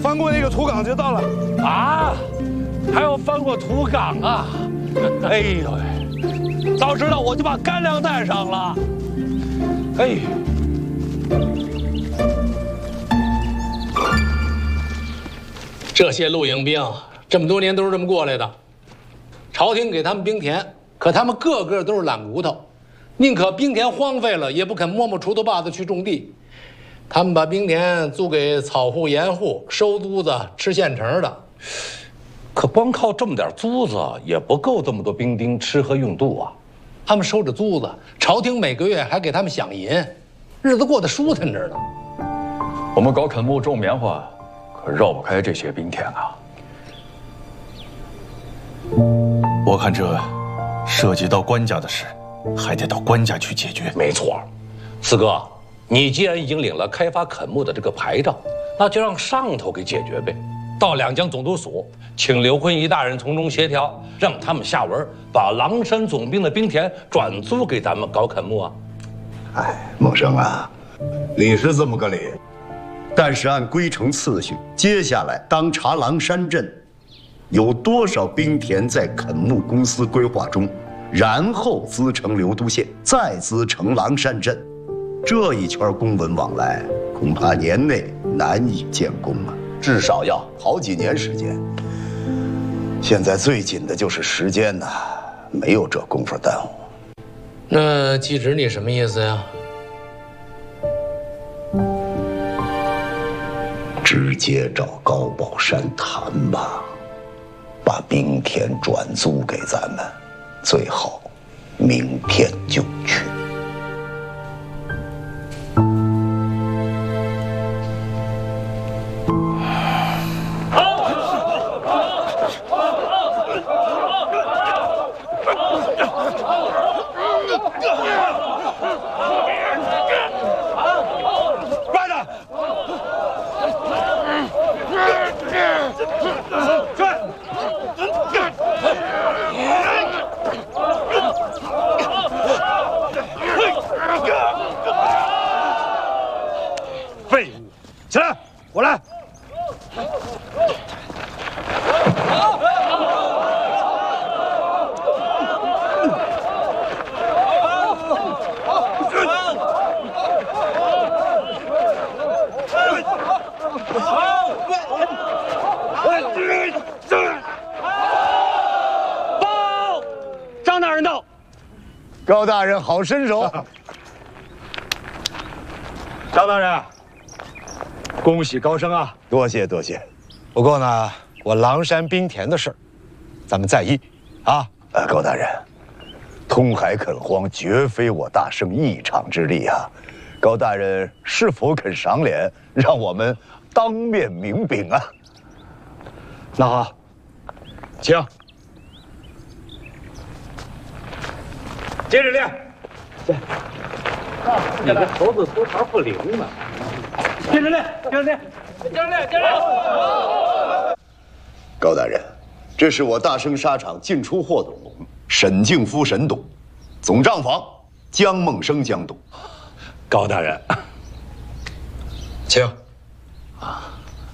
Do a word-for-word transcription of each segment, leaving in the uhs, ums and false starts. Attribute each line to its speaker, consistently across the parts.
Speaker 1: 翻过那个土岗就到了。
Speaker 2: 啊，还要翻过土岗啊！哎呦喂，早知道我就把干粮带上了。哎。 这些露营兵这么多年都是这么过来的，朝廷给他们兵田，可他们个个都是懒骨头，宁可兵田荒废了，也不肯摸摸锄头把子去种地。他们把兵田租给草户、盐户，收租子，吃现成的。
Speaker 3: 可光靠这么点租子也不够这么多兵丁吃喝用度啊。
Speaker 2: 他们收着租子，朝廷每个月还给他们饷银，日子过得舒坦着呢。
Speaker 4: 我们搞垦牧种棉花。 可绕不开这些兵田啊！
Speaker 5: 我看这涉及到官家的事，还得到官家去解决。
Speaker 3: 没错，四哥，你既然已经领了开发垦牧的这个牌照，那就让上头给解决呗。到两江总督署，请刘坤一大人从中协调，让他们下文把狼山总兵的兵田转租给咱们搞垦牧啊。
Speaker 6: 哎，孟生啊，理是这么个理。 但是按规程次序，接下来当查狼山镇有多少兵田在垦牧公司规划中，然后资成流都县，再资成狼山镇，这一圈公文往来，恐怕年内难以建功啊，至少要好几年时间。现在最紧的就是时间呐，没有这功夫耽误。
Speaker 2: 那季直，你什么意思呀？
Speaker 6: 直接找高宝山谈吧，把兵田转租给咱们，最好明天就去。
Speaker 1: 废物，起来，我来。
Speaker 2: 报，张大人到。
Speaker 6: 高大人好身手。
Speaker 1: 张大人，恭喜高升啊！
Speaker 6: 多谢多谢。
Speaker 7: 不过呢，我狼山兵田的事儿，咱们再议啊。
Speaker 6: 呃，高大人，通海垦荒绝非我大圣一场之力啊。高大人是否肯赏脸，让我们当面明禀啊？
Speaker 1: 那好，请。接着练。
Speaker 3: 你这猴子头条不灵呢。
Speaker 1: 接着练，接着练，
Speaker 2: 接着练，接着练。
Speaker 6: 高大人，这是我大生沙场进出货董沈敬夫沈董，总账房江梦生江董。
Speaker 3: 高大人，
Speaker 7: 请。
Speaker 6: 啊，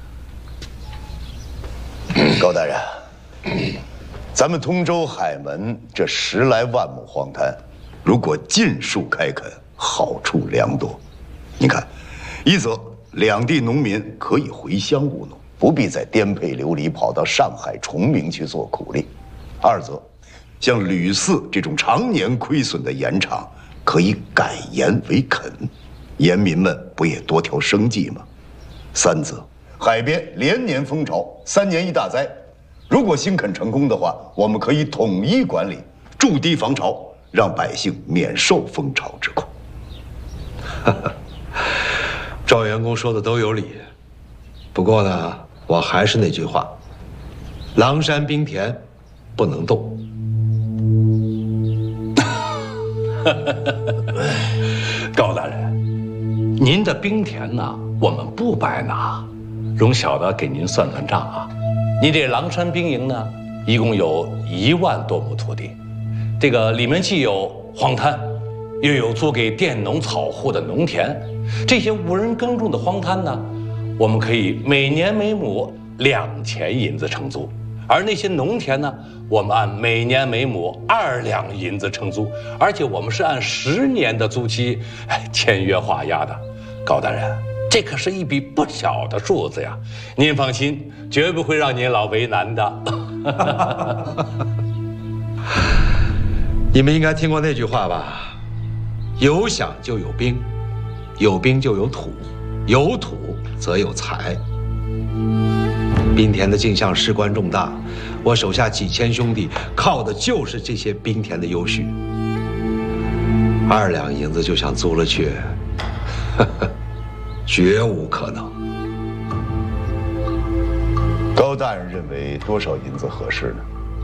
Speaker 6: 高大人，咱们通州海门这十来万亩荒滩，如果尽数开垦，好处良多。你看，一则两地农民可以回乡务农，不必再颠沛流离跑到上海、崇明去做苦力；二则，像吕四这种常年亏损的盐场，可以改盐为垦，盐民们不也多条生计吗？三则，海边连年风潮，三年一大灾。如果新垦成功的话，我们可以统一管理，筑堤防潮，让百姓免受风潮之苦。
Speaker 7: 赵员公说的都有理，不过呢，我还是那句话，狼山兵田不能动。
Speaker 3: 高大人，您的兵田呢，我们不白拿。容小的给您算算账啊，你这狼山兵营呢，一共有一万多亩土地，这个里面既有荒滩，又有租给佃农草户的农田，这些无人耕种的荒滩呢， 我们可以每年每亩两钱银子承租，而那些农田呢，我们按每年每亩二两银子承租，而且我们是按十年的租期哎签约画押的。高大人，这可是一笔不小的数字呀！您放心，绝不会让您老为难的。
Speaker 7: 你们应该听过那句话吧？有饷就有兵，有兵就有土，有土则有财。滨田的进项事关重大，我手下几千兄弟靠的就是这些滨田的优许。二两银子就想租了去，呵呵，绝无可能。
Speaker 6: 高大人认为多少银子合适呢？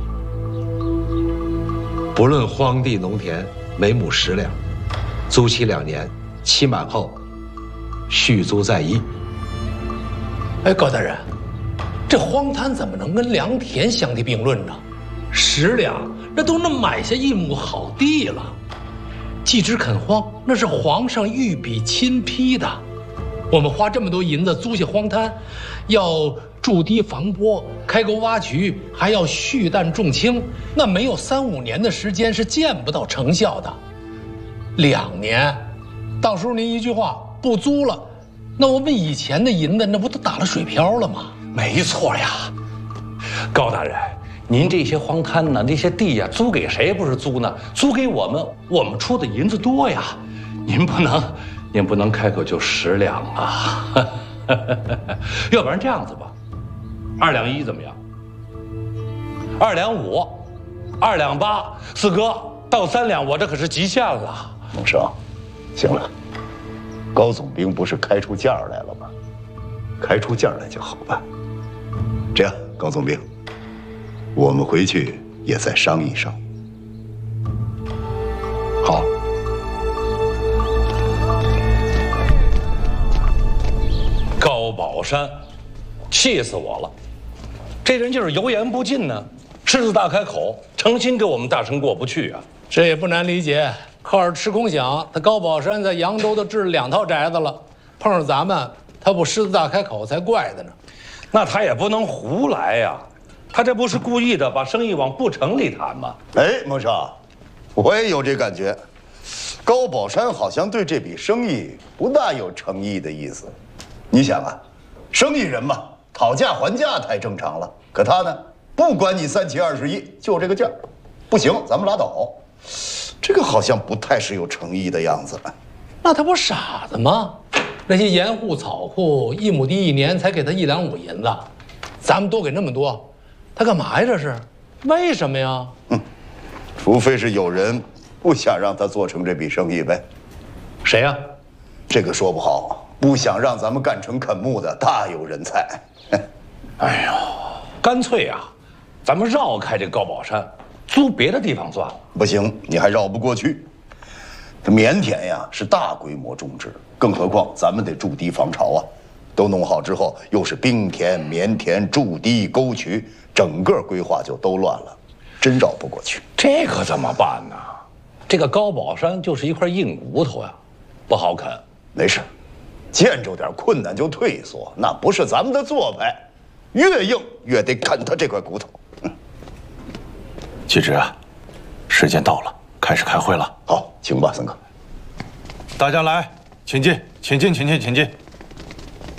Speaker 7: 不论荒地农田，每亩十两，租期两年，期满后续租再议。
Speaker 2: 哎，高大人，这荒滩怎么能跟良田相提并论呢？十两，那都能买下一亩好地了。既之垦荒，那是皇上御笔亲批的。我们花这么多银子租下荒滩，要筑堤防波、开沟挖渠，还要蓄弹重氢，那没有三五年的时间是见不到成效的。两年，到时候您一句话不租了，那我们以前的银子那不都打了水漂了吗？
Speaker 3: 没错呀，高大人，您这些荒滩呢，这些地呀，租给谁不是租呢？租给我们，我们出的银子多呀。您不能，您不能开口就十两啊。要不然这样子吧，二两一怎么样？二两五，二两八，四哥到三两，我这可是极限了。
Speaker 6: 孟生，行了，高总兵不是开出价来了吗？开出价来就好办。这样，高总兵，我们回去也再商议商议。
Speaker 7: 好。
Speaker 3: 高宝山，气死我了！这人就是油盐不进呢，狮子大开口，诚心跟我们大圣过不去啊！
Speaker 2: 这也不难理解，靠着吃空饷，他高宝山在扬州都置了两套宅子了，碰上咱们，他不狮子大开口才怪的呢。
Speaker 3: 那他也不能胡来呀，他这不是故意的，把生意往不成里谈吗？
Speaker 6: 哎，孟少，我也有这感觉，高宝山好像对这笔生意不大有诚意的意思。你想啊，生意人嘛，讨价还价太正常了。可他呢，不管你三七二十一，就这个价，不行，咱们拉倒。这个好像不太是有诚意的样子。
Speaker 2: 那他不傻子吗？那些盐户、草户，一亩地一年才给他一两五银子，咱们多给那么多，他干嘛呀？这是为什么呀？
Speaker 6: 嗯，除非是有人不想让他做成这笔生意呗。
Speaker 3: 谁呀？
Speaker 6: 这个说不好。不想让咱们干成垦牧的大有人才。
Speaker 3: 哎呦，干脆啊，咱们绕开这高宝山，租别的地方算了。
Speaker 6: 不行，你还绕不过去。这棉田呀是大规模种植，更何况咱们得筑堤防潮啊。都弄好之后，又是冰田、棉田、筑堤、沟渠，整个规划就都乱了，真绕不过去。
Speaker 3: 这可怎么办呢？这个高宝山就是一块硬骨头呀，不好啃。
Speaker 6: 没事。见着点困难就退缩，那不是咱们的做派。越硬越得啃他这块骨头。
Speaker 5: 季直啊，时间到了，开始开会了。
Speaker 6: 好，请吧，森哥。
Speaker 5: 大家来，请进，请进，请进，请进。